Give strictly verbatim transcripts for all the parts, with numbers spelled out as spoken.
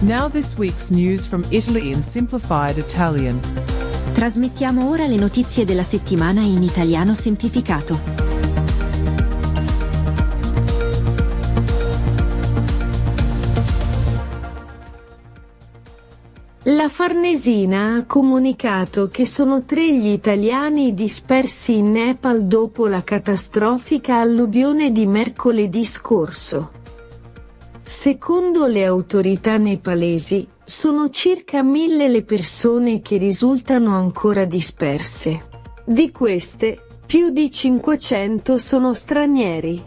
Now this week's news from Italy in simplified Italian. Trasmettiamo ora le notizie della settimana in italiano semplificato. La Farnesina ha comunicato che sono tre gli italiani dispersi in Nepal dopo la catastrofica alluvione di mercoledì scorso. Secondo le autorità nepalesi, sono circa mille le persone che risultano ancora disperse. Di queste, più di cinquecento sono stranieri.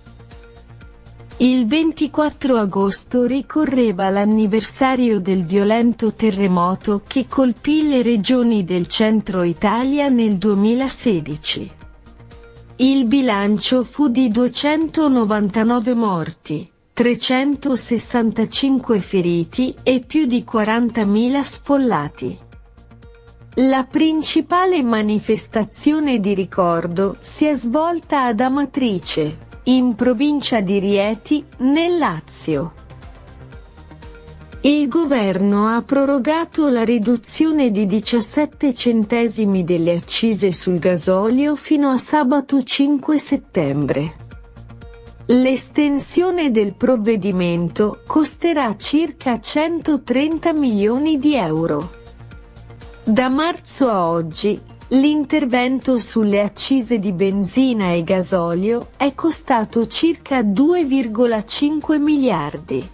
Il ventiquattro agosto ricorreva l'anniversario del violento terremoto che colpì le regioni del centro Italia nel duemilasedici. Il bilancio fu di duecentonovantanove morti, trecentosessantacinque feriti e più di quarantamila sfollati. La principale manifestazione di ricordo si è svolta ad Amatrice, in provincia di Rieti, nel Lazio. Il governo ha prorogato la riduzione di diciassette centesimi delle accise sul gasolio fino a sabato cinque settembre. L'estensione del provvedimento costerà circa centotrenta milioni di euro. Da marzo a oggi, l'intervento sulle accise di benzina e gasolio è costato circa due virgola cinque miliardi.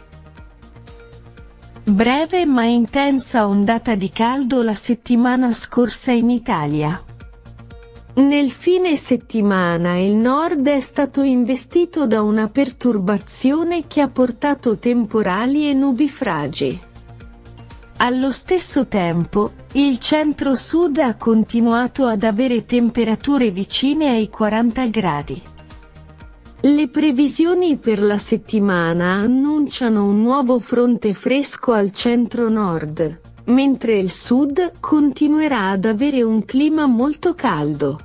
Breve ma intensa ondata di caldo la settimana scorsa in Italia. Nel fine settimana il nord è stato investito da una perturbazione che ha portato temporali e nubifragi. Allo stesso tempo, il centro-sud ha continuato ad avere temperature vicine ai quaranta gradi. Le previsioni per la settimana annunciano un nuovo fronte fresco al centro-nord, mentre il sud continuerà ad avere un clima molto caldo.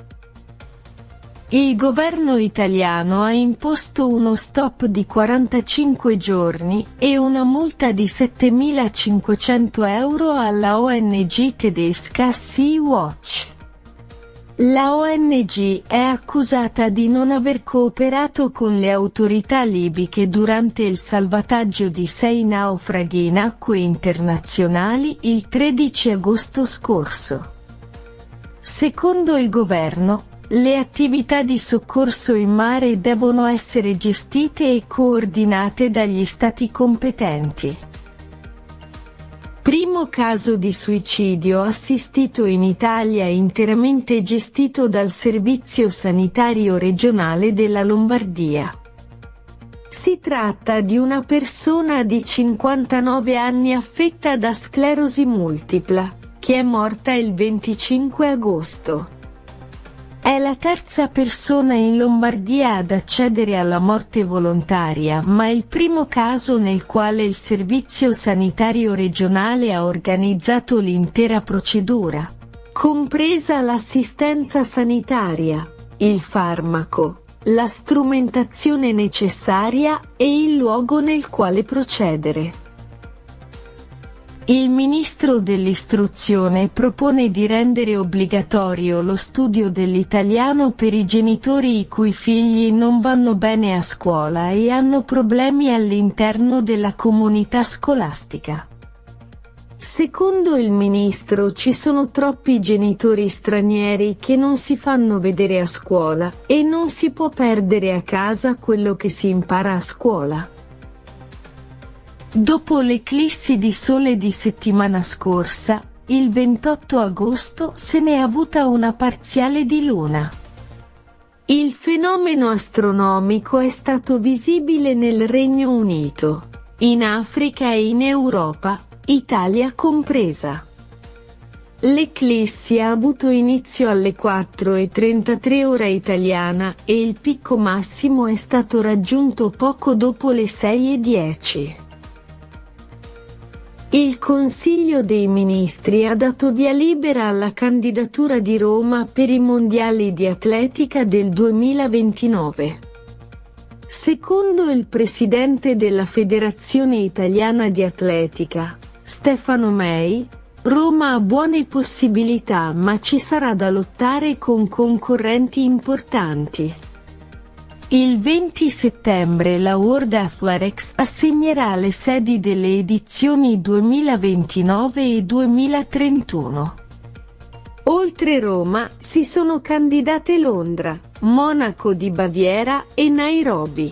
Il governo italiano ha imposto uno stop di quarantacinque giorni e una multa di settemilacinquecento euro alla O N G tedesca Sea-Watch. La O N G è accusata di non aver cooperato con le autorità libiche durante il salvataggio di sei naufraghi in acque internazionali il tredici agosto scorso. Secondo il governo, le attività di soccorso in mare devono essere gestite e coordinate dagli stati competenti. Primo caso di suicidio assistito in Italia interamente gestito dal Servizio Sanitario Regionale della Lombardia. Si tratta di una persona di cinquantanove anni affetta da sclerosi multipla, che è morta il venticinque agosto. È la terza persona in Lombardia ad accedere alla morte volontaria, ma il primo caso nel quale il Servizio Sanitario Regionale ha organizzato l'intera procedura, compresa l'assistenza sanitaria, il farmaco, la strumentazione necessaria e il luogo nel quale procedere. Il ministro dell'istruzione propone di rendere obbligatorio lo studio dell'italiano per i genitori i cui figli non vanno bene a scuola e hanno problemi all'interno della comunità scolastica. Secondo il ministro ci sono troppi genitori stranieri che non si fanno vedere a scuola e non si può perdere a casa quello che si impara a scuola. Dopo l'eclissi di sole di settimana scorsa, il ventotto agosto se n'è avuta una parziale di luna. Il fenomeno astronomico è stato visibile nel Regno Unito, in Africa e in Europa, Italia compresa. L'eclissi ha avuto inizio alle quattro e trentatré ora italiana e il picco massimo è stato raggiunto poco dopo le sei e dieci. Il Consiglio dei Ministri ha dato via libera alla candidatura di Roma per i mondiali di atletica del duemilaventinove. Secondo il presidente della Federazione Italiana di Atletica, Stefano Mei, Roma ha buone possibilità, ma ci sarà da lottare con concorrenti importanti. Il venti settembre la World Athletics assegnerà le sedi delle edizioni duemilaventinove e duemilatrentuno. Oltre Roma, si sono candidate Londra, Monaco di Baviera e Nairobi.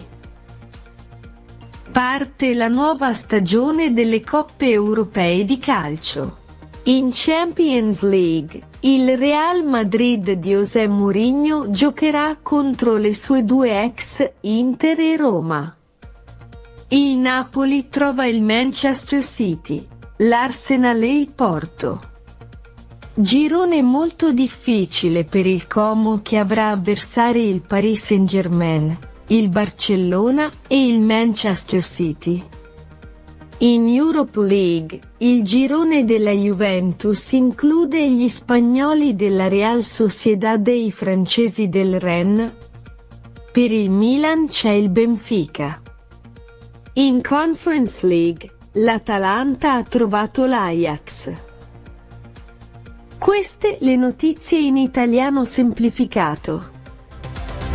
Parte la nuova stagione delle coppe europee di calcio. In Champions League, il Real Madrid di José Mourinho giocherà contro le sue due ex Inter e Roma. Il Napoli trova il Manchester City, l'Arsenal e il Porto. Girone molto difficile per il Como, che avrà avversari il Paris Saint-Germain, il Barcellona e il Manchester City. In Europa League, il girone della Juventus include gli spagnoli della Real Sociedad e i francesi del Rennes. Per il Milan c'è il Benfica. In Conference League, l'Atalanta ha trovato l'Ajax. Queste le notizie in italiano semplificato.